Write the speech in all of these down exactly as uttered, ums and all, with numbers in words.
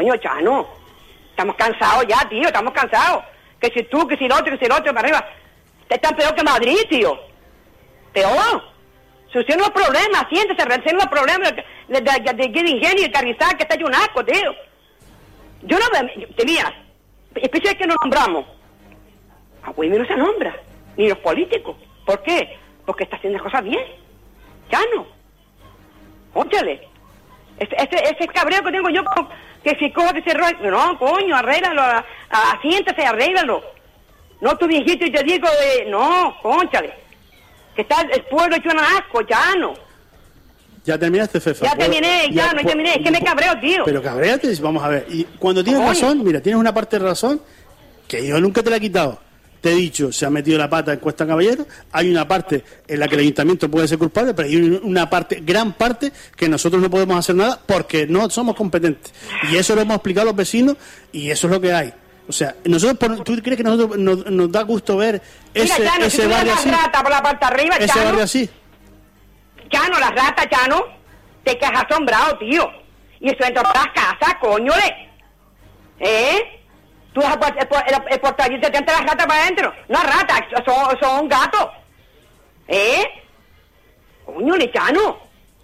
Coño, Chano, estamos cansados ya, tío, estamos cansados. Que si tú, que si el otro, que si el otro, para arriba. Te están peor que Madrid, tío. Peor. Solucionen los problemas, siéntese, resuelven los problemas de, de, de, de, de Ingenio y Carrizal, que está hecho un asco, tío. Yo no veo, te mira, especial que nos nombramos. A Güemes no se nombra, ni los políticos. ¿Por qué? Porque está haciendo las cosas bien. Chano. Óchale. Ese, ese, ese cabreo que tengo yo con, que si cojo que se roba. No, coño, arréglalo, a, a, siéntese, arréglalo. No tu viejito y te digo de. No, cónchale. Que está el pueblo hecho un asco, Chano. Ya terminaste, Fefa. Ya terminé, ya, ya no terminé. Es que me cabreo, tío. Pero cabréate, vamos a ver. Y cuando tienes Oye. razón, mira, tienes una parte de razón que yo nunca te la he quitado. Te he dicho, se ha metido la pata en Cuesta Caballero. Hay una parte en la que el ayuntamiento puede ser culpable, pero hay una parte, gran parte, que nosotros no podemos hacer nada porque no somos competentes. Y eso lo hemos explicado a los vecinos y eso es lo que hay. O sea, nosotros, ¿tú crees que nosotros nos, nos da gusto ver ese, Mira, Chano, ese si barrio así? Rata por la parte arriba, ese Chano, barrio así. Chano, las ratas, Chano, te quedas asombrado, tío. Y eso entra por las casas, coño, ¿eh? ¿Eh? Tú vas a el, el, el portal te entra las ratas para adentro. No ratas, son, son gatos. ¿Eh? Coño, le Chano.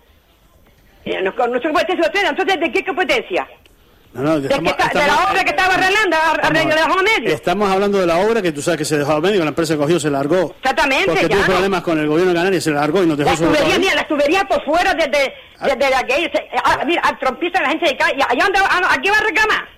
Eh, no, no sé competencia, entonces, ¿de qué competencia? No, no, dejamos, de, que está, de la obra que estaba arreglando, arreglando, la dejó a medio. Estamos hablando de la obra que tú sabes que se dejó a medio, la empresa cogió, se largó. Exactamente, porque tuvo problemas con el gobierno de Canarias, se largó y nos dejó sobre. Las tuberías, mira, las tuberías por fuera desde de, de, de la que ah, mira, al trompista la gente se cae. ¿Allá dónde aquí va a reclamar?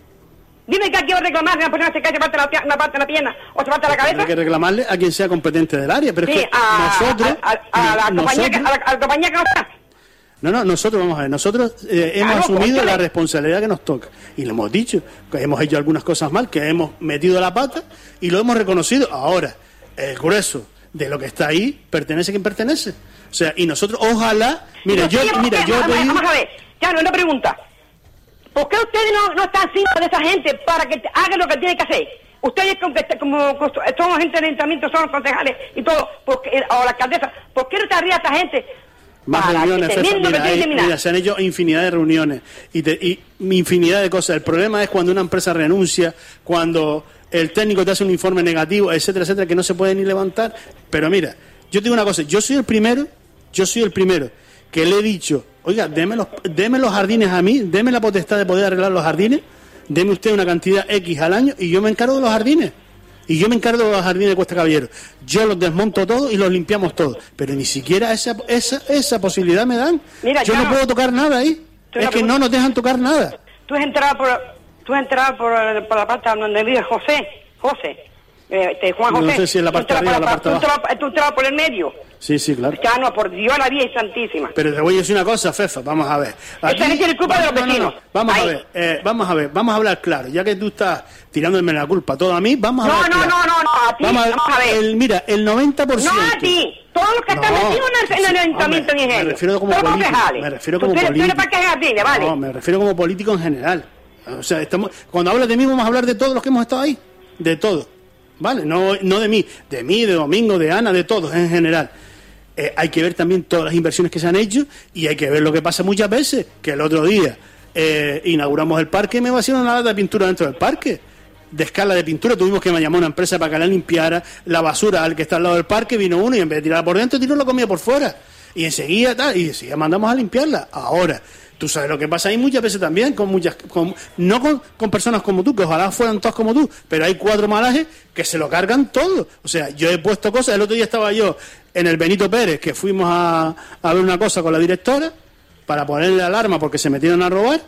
Dime que aquí va a reclamar, una persona se cae, se parte la, una parte de la pierna o se parte la cabeza. Hay que reclamarle a quien sea competente del área, pero sí, es que a, nosotros. A, a, a, la compañía que, a, la, a la compañía que no está. No, no, nosotros, vamos a ver, nosotros eh, hemos claro, asumido cóchale. la responsabilidad que nos toca. Y lo hemos dicho, que hemos hecho algunas cosas mal, que hemos metido la pata y lo hemos reconocido. Ahora, el grueso de lo que está ahí pertenece a quien pertenece. O sea, y nosotros, ojalá, mira, yo, mira, yo vamos, pedí... vamos a ver, ya no, una pregunta. ¿Por qué ustedes no, no están haciendo de esa gente para que hagan lo que tienen que hacer? Ustedes como, como, como son gente de ayuntamiento, son concejales y todo, porque, o la alcaldesa, ¿por qué no está arriba esta gente? Más para reuniones, Fefa, mira, hay, mira, se han hecho infinidad de reuniones y, te, y infinidad de cosas. El problema es cuando una empresa renuncia, cuando el técnico te hace un informe negativo, etcétera, etcétera, que no se puede ni levantar. Pero mira, yo te digo una cosa, yo soy el primero, yo soy el primero que le he dicho, oiga, deme los, deme los jardines a mí, deme la potestad de poder arreglar los jardines, deme usted una cantidad X al año y yo me encargo de los jardines. Y yo me encargo de los jardines de Cuesta Caballero. Yo los desmonto todos y los limpiamos todos. Pero ni siquiera esa esa esa posibilidad me dan. Mira, yo no, no puedo tocar nada ahí. Es que no nos dejan tocar nada. Tú has entrado por, tú has entrado por, por la parte donde vive José. José. Eh, este, Juan José. No sé si es la parte de arriba o la parte de abajo. Tú entrabas por el medio. Sí, sí, claro. Ya no, por Dios, la Virgen Santísima. Pero te voy a decir una cosa, Fefa, vamos a ver. Aquí, esa gente es culpa de los vecinos. No, no, vamos Ahí. a ver, eh, vamos a ver, vamos a hablar claro. Ya que tú estás tirándome la culpa todo a mí, vamos a no, ver. No, claro. no, no, no, a ti, vamos a, vamos a ver. El, mira, el noventa por ciento. No a ti, todos los que no, están metidos en el, en el ayuntamiento en Ingenio. Me refiero como todos político. Concejales. Me refiero como tú político. Tú eres para que jardines, ¿vale? No, me refiero como político en general. O sea, estamos, cuando hablas de mí, vamos a hablar de todos los que hemos estado ahí. De todo. ¿Vale? No, no de mí. De mí, de Domingo, de Ana, de todos en general. Eh, hay que ver también todas las inversiones que se han hecho y hay que ver lo que pasa muchas veces, que el otro día eh, inauguramos el parque y me vaciaron una lata de pintura dentro del parque, de escala de pintura. Tuvimos que llamar a una empresa para que la limpiara la basura al que está al lado del parque. Vino uno y en vez de tirarla por dentro, tiró la comida por fuera y enseguida tal, y enseguida mandamos a limpiarla. Ahora, tú sabes lo que pasa ahí muchas veces también, con muchas con, no con, con personas como tú, que ojalá fueran todos como tú, pero hay cuatro malajes que se lo cargan todo. O sea, yo he puesto cosas, el otro día estaba yo en el Benito Pérez, que fuimos a, a ver una cosa con la directora, para ponerle alarma porque se metieron a robar,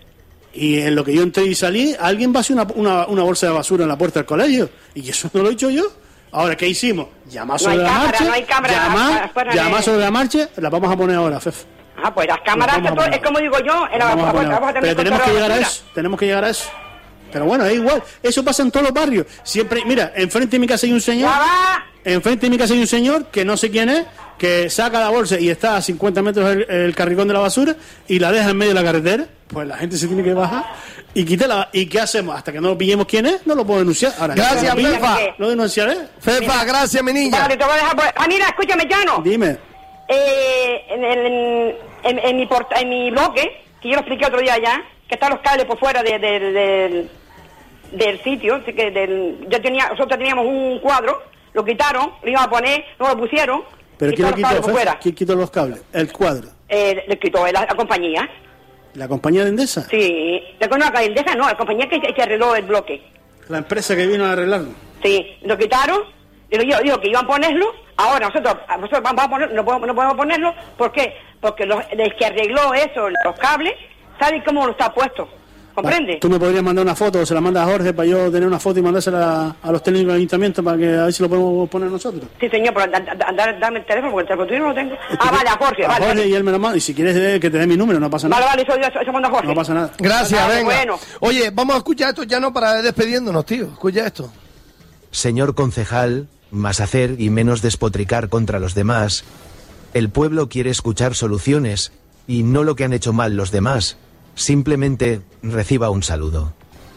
y en lo que yo entré y salí, alguien vació una, una, una bolsa de basura en la puerta del colegio, y eso no lo he hecho yo. Ahora, ¿qué hicimos? Llamar sobre no la cámara, marcha, no hay cámara, llamar, a, a, llamar sobre la marcha, la vamos a poner ahora, Fef. Ah, pues las cámaras, todo, es como digo yo, en la, vamos a poner, vamos a pero tenemos que llegar a eso, tenemos que llegar a eso. Pero bueno, es igual, eso pasa en todos los barrios. Siempre, mira, enfrente de mi casa hay un señor, enfrente de mi casa hay un señor que no sé quién es, que saca la bolsa y está a cincuenta metros el, el carricón de la basura y la deja en medio de la carretera. Pues la gente se tiene que bajar y quitarla. ¿Y qué hacemos? Hasta que no lo pillemos quién es, no lo puedo denunciar. Ahora, gracias, no Fefa. Lo denunciaré. Fefa, gracias, mi niña. Vale, te voy a dejar por... Ah, mira, escúchame, Llano. Dime. Eh, en, en, en, en, mi porta, en mi bloque, que yo lo expliqué otro día ya, que están los cables por fuera de, de, de, del, del sitio. Así que del, yo tenía, nosotros teníamos un cuadro, lo quitaron, lo iban a poner, no lo pusieron. ¿Pero quién lo quitó? ¿Quién quitó los cables? El cuadro. Eh, le quitó la, la compañía. ¿La compañía de Endesa? Sí, la, no, la Endesa no, la compañía que, que arregló el bloque. La empresa que vino a arreglarlo. Sí, lo quitaron, pero yo digo que iban a ponerlo, ahora nosotros, nosotros vamos a poner, no podemos, no podemos ponerlo, ¿por qué? Porque los, el que arregló eso, los cables, sabe cómo lo está puesto, ¿comprende? Tú me podrías mandar una foto, o se la manda a Jorge para yo tener una foto y mandársela a, a los técnicos del ayuntamiento para que a ver si lo podemos poner nosotros. Sí, señor, pero andar, dame el teléfono, porque el teléfono tuyo no lo tengo. Es ah, vale, a Jorge, a vale. Jorge vale. Y él me lo manda, y si quieres que te dé mi número, no pasa nada. Vale, vale, eso, eso manda a Jorge. No pasa nada. Gracias, vale, venga. Bueno. Oye, vamos a escuchar esto ya no para ir despidiéndonos, tío. Escucha esto. Señor concejal, más hacer y menos despotricar contra los demás. El pueblo quiere escuchar soluciones, y no lo que han hecho mal los demás. Simplemente reciba un saludo.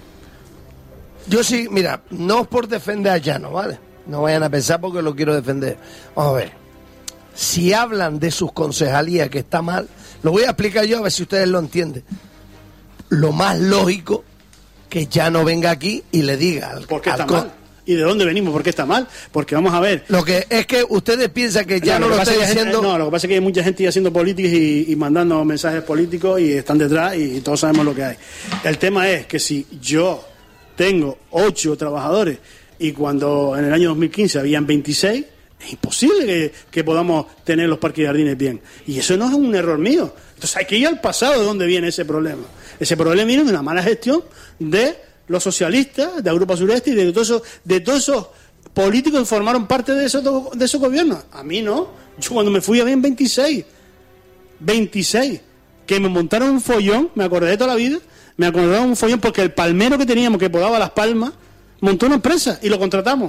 Yo sí, mira, no es por defender a Llano, ¿vale? No vayan a pensar porque lo quiero defender. Vamos a ver. Si hablan de sus concejalías que está mal, lo voy a explicar yo a ver si ustedes lo entienden. Lo más lógico que Llano venga aquí y le diga al, ¿por qué al está con... mal? ¿Y de dónde venimos? ¿Por qué está mal? Porque vamos a ver. Lo que es que ustedes piensan que ya no, no lo, lo está diciendo. Gente, no, lo que pasa es que hay mucha gente haciendo política y, y mandando mensajes políticos y están detrás y, y todos sabemos lo que hay. El tema es que si yo tengo ocho trabajadores y cuando en el año dos mil quince habían veintiséis, es imposible que, que podamos tener los parques y jardines bien. Y eso no es un error mío. Entonces hay que ir al pasado de dónde viene ese problema. Ese problema viene de una mala gestión de los socialistas, de Europa Sureste y de todos esos, de todos esos políticos que formaron parte de esos, de esos gobiernos. A mí no. Yo cuando me fui había veintiséis. veintiséis. Que me montaron un follón, me acordé de toda la vida, me acordé de un follón porque el palmero que teníamos que podaba Las Palmas montó una empresa y lo contratamos.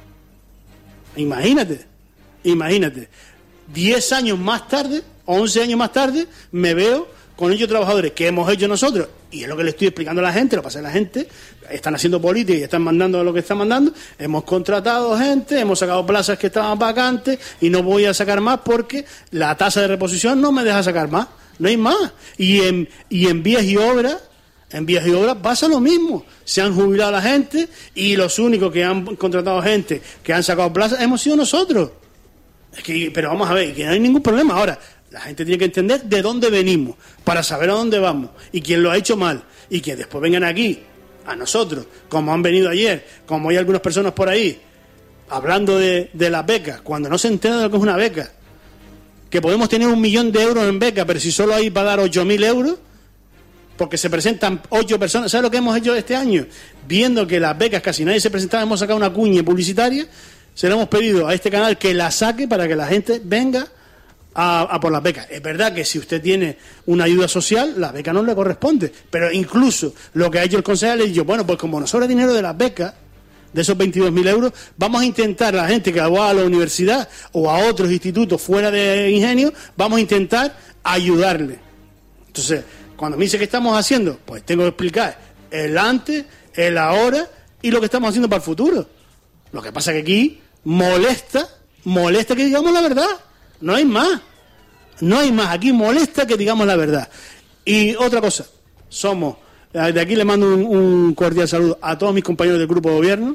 Imagínate, imagínate. Diez años más tarde, once años más tarde, me veo con ellos trabajadores que hemos hecho nosotros, y es lo que le estoy explicando a la gente, lo pasa a la gente, están haciendo política y están mandando lo que están mandando, hemos contratado gente, hemos sacado plazas que estaban vacantes y no voy a sacar más porque la tasa de reposición no me deja sacar más, no hay más. Y en, y en vías y obras, en vías y obras pasa lo mismo, se han jubilado la gente y los únicos que han contratado gente, que han sacado plazas, hemos sido nosotros. Es que, pero vamos a ver, que no hay ningún problema. Ahora, la gente tiene que entender de dónde venimos, para saber a dónde vamos, y quién lo ha hecho mal, y que después vengan aquí, a nosotros, como han venido ayer, como hay algunas personas por ahí, hablando de, de las becas, cuando no se enteran de lo que es una beca, que podemos tener un millón de euros en beca, pero si solo hay para dar ocho mil euros, porque se presentan ocho personas. ¿Sabes lo que hemos hecho este año? Viendo que las becas casi nadie se presentaba, hemos sacado una cuña publicitaria, se le hemos pedido a este canal que la saque para que la gente venga A, a por las becas. Es verdad que si usted tiene una ayuda social, la beca no le corresponde, pero incluso lo que ha hecho el concejal es dicho, bueno, pues como nos sobra dinero de las becas, de esos veintidós mil euros, vamos a intentar, la gente que va a la universidad o a otros institutos fuera de Ingenio, vamos a intentar ayudarle. Entonces, cuando me dice qué estamos haciendo, pues tengo que explicar el antes, el ahora y lo que estamos haciendo para el futuro. Lo que pasa que aquí molesta, molesta que digamos la verdad. No hay más, no hay más. Aquí molesta que digamos la verdad. Y otra cosa, somos, de aquí le mando un, un cordial saludo a todos mis compañeros del grupo de gobierno,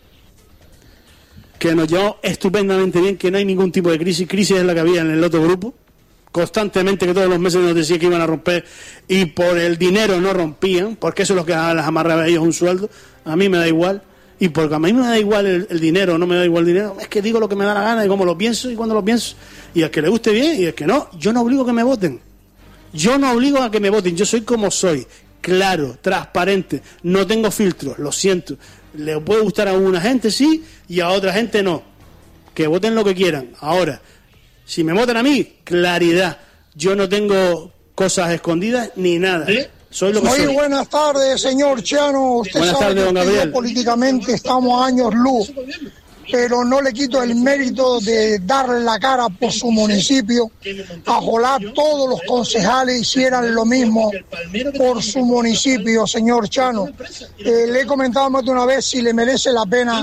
que nos llevamos estupendamente bien, que no hay ningún tipo de crisis. Crisis es la que había en el otro grupo, constantemente, que todos los meses nos decían que iban a romper y por el dinero no rompían, porque eso es lo que les amarraba a ellos un sueldo. A mí me da igual. Y porque a mí me da igual el, el dinero, no me da igual el dinero, es que digo lo que me da la gana y cómo lo pienso y cuando lo pienso. Y al que le guste bien y al que no, yo no obligo a que me voten. Yo no obligo a que me voten, yo soy como soy, claro, transparente, no tengo filtros, lo siento. Le puede gustar a una gente sí y a otra gente no. Que voten lo que quieran. Ahora, si me votan a mí, claridad. Yo no tengo cosas escondidas ni nada. ¿Eh? Soy lo que Muy soy. buenas tardes, señor Chano. Usted buenas sabe tardes, don que Gabriel. Políticamente estamos a años luz, pero no le quito el mérito de darle la cara por su municipio. Ojalá todos los concejales hicieran lo mismo por su municipio, señor Chano. Eh, le he comentado más de una vez si le merece la pena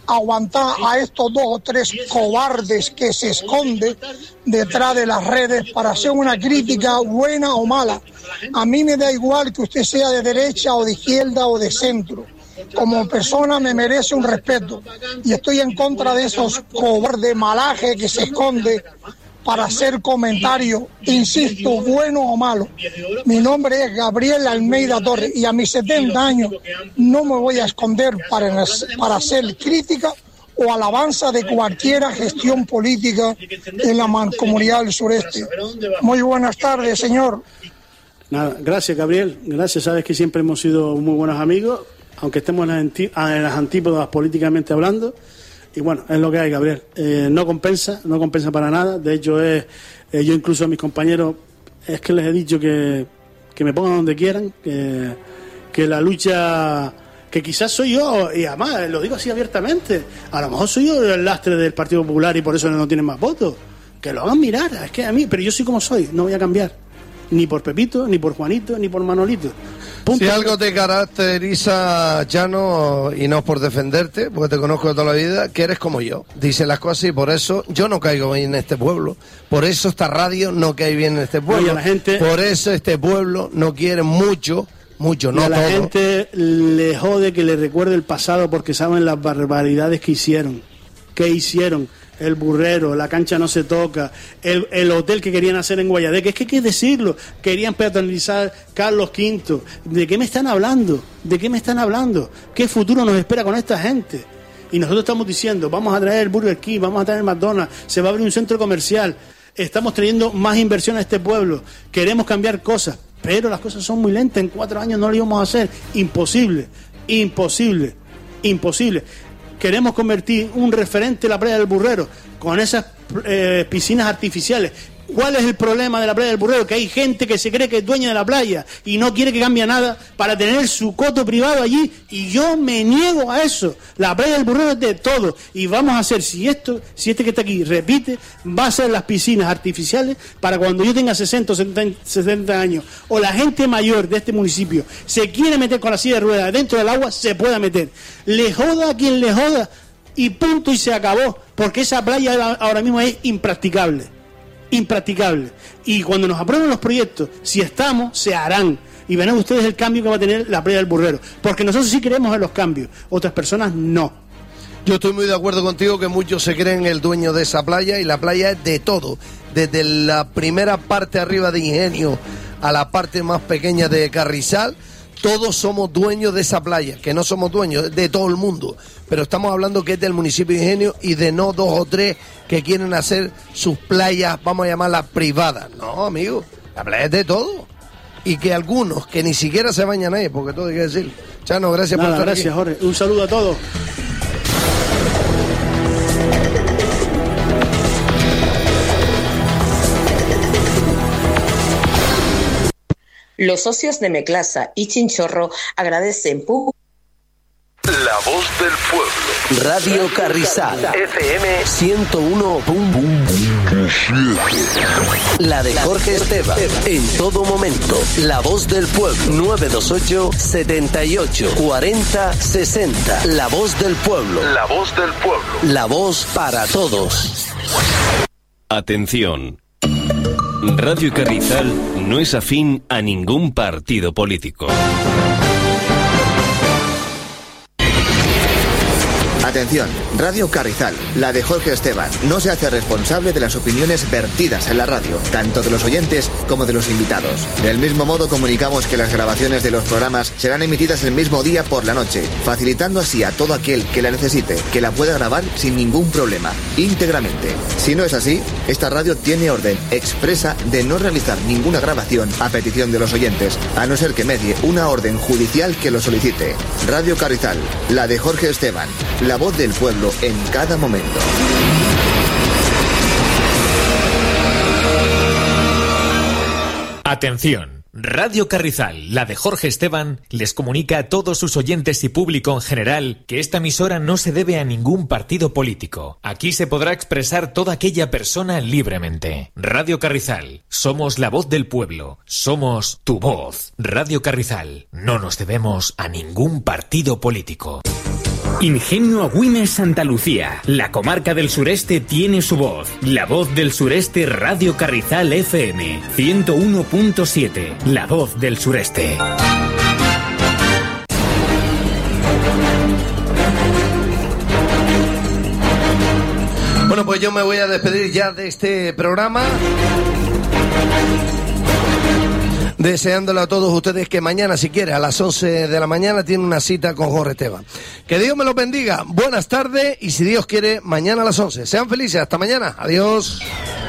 aguantar a estos dos o tres cobardes que se esconden detrás de las redes para hacer una crítica buena o mala. A mí me da igual que usted sea de derecha o de izquierda o de centro. Como persona me merece un respeto y estoy en contra de esos cobardes malajes que se esconden para hacer comentarios, insisto, bueno o malo. Mi nombre es Gabriel Almeida Torres y a mis setenta años no me voy a esconder para, para hacer crítica o alabanza de cualquier gestión política en la Mancomunidad del Sureste. Muy buenas tardes, señor. Nada, gracias, Gabriel. Gracias, sabes que siempre hemos sido muy buenos amigos, aunque estemos en las, en las antípodas políticamente hablando. Y bueno, es lo que hay, Gabriel. Eh, no compensa, no compensa para nada. De hecho, es, eh, yo incluso a mis compañeros es que les he dicho que, que me pongan donde quieran, que, que la lucha, que quizás soy yo, y además lo digo así abiertamente, a lo mejor soy yo el lastre del Partido Popular y por eso no tienen más votos. Que lo hagan mirar, es que a mí, pero yo soy como soy, no voy a cambiar. Ni por Pepito, ni por Juanito, ni por Manolito. Punto. Si algo te caracteriza, Llano, y no es por defenderte, porque te conozco de toda la vida, que eres como yo. Dice las cosas y por eso yo no caigo bien en este pueblo. Por eso esta radio no cae bien en este pueblo. Oye, la gente... Por eso este pueblo no quiere mucho, mucho, no a la todo. gente le jode que le recuerde el pasado porque saben las barbaridades que hicieron. ¿Qué hicieron? El burrero, la cancha no se toca, el, el hotel que querían hacer en Guayadeque, es que hay que decirlo, querían peatonalizar Carlos Quinto. ¿De qué me están hablando? ¿De qué me están hablando? ¿Qué futuro nos espera con esta gente? Y nosotros estamos diciendo, vamos a traer el Burger King, vamos a traer el McDonald's, se va a abrir un centro comercial, estamos trayendo más inversión a este pueblo, queremos cambiar cosas, pero las cosas son muy lentas, en cuatro años no lo íbamos a hacer, imposible, imposible, imposible. Queremos convertir un referente en la playa del Burrero con esas eh, piscinas artificiales. ¿Cuál es el problema de la playa del Burrero? Que hay gente que se cree que es dueña de la playa y no quiere que cambie nada para tener su coto privado allí, y yo me niego a eso. La playa del Burrero es de todo y vamos a hacer, si esto, si este que está aquí repite, va a ser las piscinas artificiales para cuando yo tenga sesenta o setenta años o la gente mayor de este municipio se quiere meter con la silla de ruedas dentro del agua, se pueda meter. Le joda a quien le joda y punto, y se acabó, porque esa playa ahora mismo es impracticable. Impracticable. Y cuando nos aprueben los proyectos, si estamos, se harán. Y verán ustedes el cambio que va a tener la playa del Burrero. Porque nosotros sí queremos ver los cambios, otras personas no. Yo estoy muy de acuerdo contigo que muchos se creen el dueño de esa playa, y la playa es de todo. Desde la primera parte arriba de Ingenio a la parte más pequeña de Carrizal, todos somos dueños de esa playa, que no somos dueños de todo el mundo, pero estamos hablando que es del municipio de Ingenio y de no dos o tres que quieren hacer sus playas, vamos a llamarlas privadas. No, amigo, la playa es de todo. Y que algunos que ni siquiera se bañan ahí, porque todo hay que decir. Chano, gracias Nada, por estar gracias, aquí. Jorge. Un saludo a todos. Los socios de Meclasa y Chinchorro agradecen pu- La voz del pueblo. Radio Carrizal F M ciento uno punto siete. La de Jorge Esteban. En todo momento. La voz del pueblo. nueve dos ocho, setenta y ocho, cuarenta, sesenta. La voz del pueblo. La voz del pueblo. La voz para todos. Atención. Radio Carrizal no es afín a ningún partido político. Atención, Radio Carrizal, la de Jorge Esteban, no se hace responsable de las opiniones vertidas en la radio, tanto de los oyentes como de los invitados. Del mismo modo, comunicamos que las grabaciones de los programas serán emitidas el mismo día por la noche, facilitando así a todo aquel que la necesite, que la pueda grabar sin ningún problema, íntegramente. Si no es así, esta radio tiene orden expresa de no realizar ninguna grabación a petición de los oyentes, a no ser que medie una orden judicial que lo solicite. Radio Carrizal, la de Jorge Esteban, la voz del pueblo en cada momento. Atención. Radio Carrizal, la de Jorge Esteban, les comunica a todos sus oyentes y público en general que esta emisora no se debe a ningún partido político. Aquí se podrá expresar toda aquella persona libremente. Radio Carrizal, somos la voz del pueblo, somos tu voz. Radio Carrizal, no nos debemos a ningún partido político. Ingenio Agüimes Santa Lucía. La comarca del sureste tiene su voz. La voz del sureste Radio Carrizal F M. ciento uno punto siete. La voz del sureste. Bueno, pues yo me voy a despedir ya de este programa, deseándole a todos ustedes que mañana, si quiere, a las once de la mañana tiene una cita con Jorge Esteban. Que Dios me los bendiga, buenas tardes y si Dios quiere, mañana a las once. Sean felices, hasta mañana, adiós.